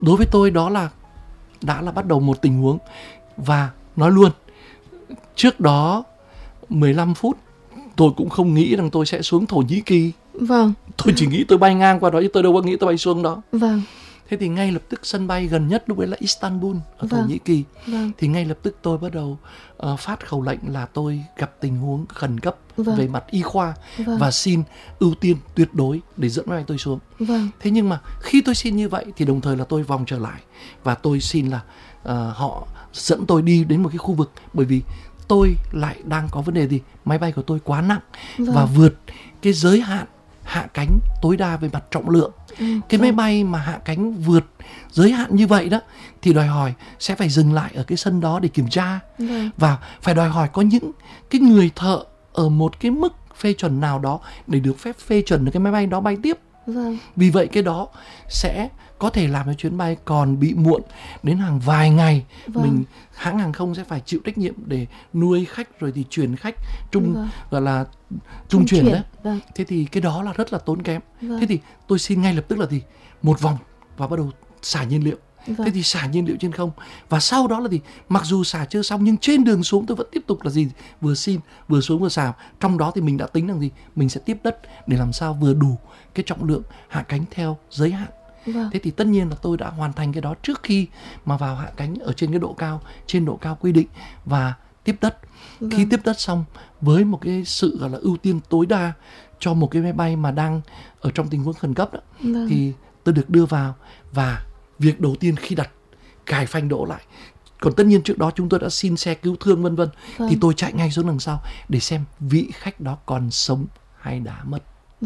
đối với tôi đó là đã là bắt đầu một tình huống. Và nói luôn, trước đó 15 phút tôi cũng không nghĩ rằng tôi sẽ xuống Thổ Nhĩ Kỳ. Vâng. Tôi chỉ nghĩ tôi bay ngang qua đó chứ tôi đâu có nghĩ tôi bay xuống đó. Vâng. Thế thì ngay lập tức sân bay gần nhất lúc ấy là Istanbul ở Thổ Vâng. Nhĩ Kỳ. Vâng. Thì ngay lập tức tôi bắt đầu phát khẩu lệnh là tôi gặp tình huống khẩn cấp Vâng. về mặt y khoa. Vâng. Và xin ưu tiên tuyệt đối để dẫn máy bay tôi xuống. Vâng. Thế nhưng mà khi tôi xin như vậy thì đồng thời là tôi vòng trở lại và tôi xin là họ dẫn tôi đi đến một cái khu vực, bởi vì tôi lại đang có vấn đề gì, máy bay của tôi quá nặng. Vâng. Và vượt cái giới hạn hạ cánh tối đa về mặt trọng lượng. Cái máy bay mà hạ cánh vượt giới hạn như vậy đó thì đòi hỏi sẽ phải dừng lại ở cái sân đó để kiểm tra. Và phải đòi hỏi có những cái người thợ ở một cái mức phê chuẩn nào đó để được phép phê chuẩn được cái máy bay đó bay tiếp. Vì vậy cái đó sẽ có thể làm cho chuyến bay còn bị muộn đến hàng vài ngày. Mình hãng hàng không sẽ phải chịu trách nhiệm để nuôi khách rồi thì chuyển khách gọi là trung chuyển đấy. Thế thì cái đó là rất là tốn kém. Thế thì tôi xin ngay lập tức là gì, một vòng và bắt đầu xả nhiên liệu. Thế thì xả nhiên liệu trên không. Và sau đó là gì, mặc dù xả chưa xong nhưng trên đường xuống tôi vẫn tiếp tục là gì, vừa xin vừa xuống vừa xả. Trong đó thì mình đã tính rằng gì, mình sẽ tiếp đất để làm sao vừa đủ cái trọng lượng hạ cánh theo giới hạn. Thế thì tất nhiên là tôi đã hoàn thành cái đó trước khi mà vào hạ cánh ở trên cái độ cao, trên độ cao quy định và tiếp đất. Khi tiếp đất xong với một cái sự gọi là ưu tiên tối đa cho một cái máy bay mà đang ở trong tình huống khẩn cấp đó, thì tôi được đưa vào và việc đầu tiên khi đặt cài phanh đỗ lại. Còn tất nhiên trước đó chúng tôi đã xin xe cứu thương vân vân. Thì tôi chạy ngay xuống đằng sau để xem vị khách đó còn sống hay đã mất.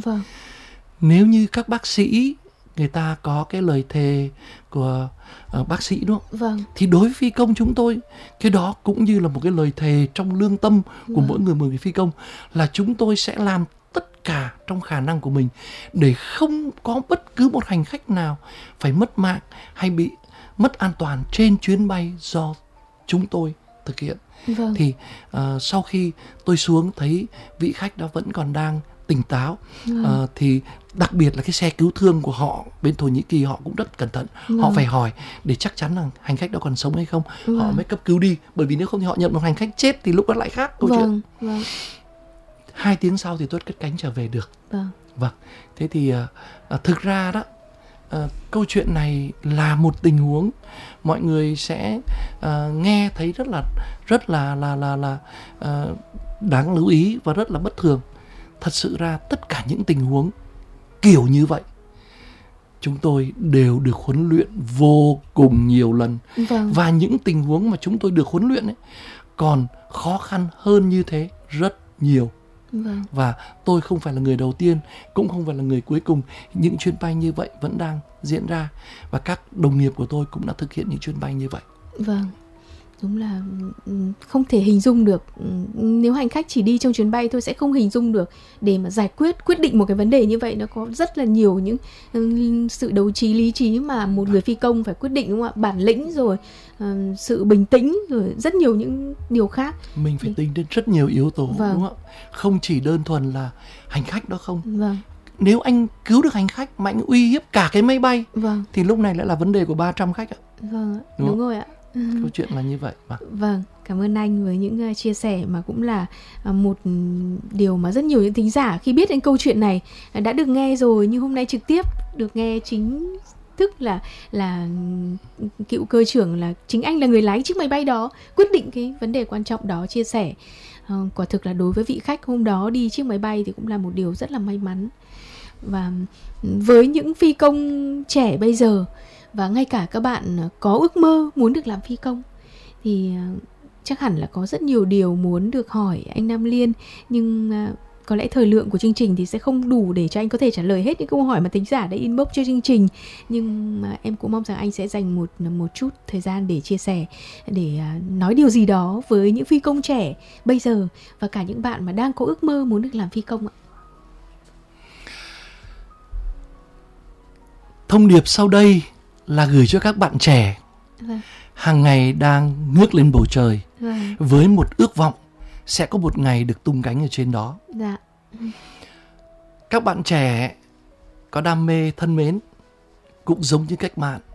Nếu như các bác sĩ người ta có cái lời thề của bác sĩ đúng không? Thì đối với phi công chúng tôi, cái đó cũng như là một cái lời thề trong lương tâm của mỗi người phi công, là chúng tôi sẽ làm tất cả trong khả năng của mình để không có bất cứ một hành khách nào phải mất mạng hay bị mất an toàn trên chuyến bay do chúng tôi thực hiện. Thì sau khi tôi xuống thấy vị khách đó vẫn còn đang tỉnh táo, thì đặc biệt là cái xe cứu thương của họ bên Thổ Nhĩ Kỳ họ cũng rất cẩn thận. Họ phải hỏi để chắc chắn là hành khách đó còn sống hay không, họ mới cấp cứu đi. Bởi vì nếu không thì họ nhận một hành khách chết thì lúc đó lại khác câu chuyện. 2 tiếng sau thì tôi cất cánh trở về được. Thế thì thực ra đó, câu chuyện này là một tình huống mọi người sẽ nghe thấy rất là đáng lưu ý và rất là bất thường. Thật sự ra tất cả những tình huống kiểu như vậy chúng tôi đều được huấn luyện vô cùng nhiều lần. Và những tình huống mà chúng tôi được huấn luyện ấy còn khó khăn hơn như thế rất nhiều. Và tôi không phải là người đầu tiên, cũng không phải là người cuối cùng. Những chuyến bay như vậy vẫn đang diễn ra và các đồng nghiệp của tôi cũng đã thực hiện những chuyến bay như vậy. Đúng là không thể hình dung được. Nếu hành khách chỉ đi trong chuyến bay thôi sẽ không hình dung được. Để mà quyết định một cái vấn đề như vậy, nó có rất là nhiều những sự đấu trí, lý trí mà một người phi công phải quyết định, đúng không ạ? Bản lĩnh rồi sự bình tĩnh rồi rất nhiều những điều khác. Mình phải tính đến rất nhiều yếu tố, đúng không ạ? Không chỉ đơn thuần là hành khách đó không. Nếu anh cứu được hành khách mà anh uy hiếp cả cái máy bay, thì lúc này lại là vấn đề của 300 khách ạ. Đúng rồi ạ. Câu chuyện là như vậy. Cảm ơn anh với những chia sẻ mà cũng là một điều mà rất nhiều những thính giả khi biết đến câu chuyện này đã được nghe rồi, nhưng hôm nay trực tiếp được nghe chính thức là cựu cơ trưởng, là chính anh là người lái chiếc máy bay đó, quyết định cái vấn đề quan trọng đó, chia sẻ. Quả thực là đối với vị khách hôm đó đi chiếc máy bay thì cũng là một điều rất là may mắn. Và với những phi công trẻ bây giờ, và ngay cả các bạn có ước mơ muốn được làm phi công, thì chắc hẳn là có rất nhiều điều muốn được hỏi anh Nam Liên. Nhưng có lẽ thời lượng của chương trình thì sẽ không đủ để cho anh có thể trả lời hết những câu hỏi mà thính giả đã inbox cho chương trình. Nhưng mà em cũng mong rằng anh sẽ dành một chút thời gian để chia sẻ, để nói điều gì đó với những phi công trẻ bây giờ và cả những bạn mà đang có ước mơ muốn được làm phi công ạ. Thông điệp sau đây là gửi cho các bạn trẻ hàng ngày đang ngước lên bầu trời với một ước vọng sẽ có một ngày được tung cánh ở trên đó. Các bạn trẻ có đam mê thân mến cũng giống như các bạn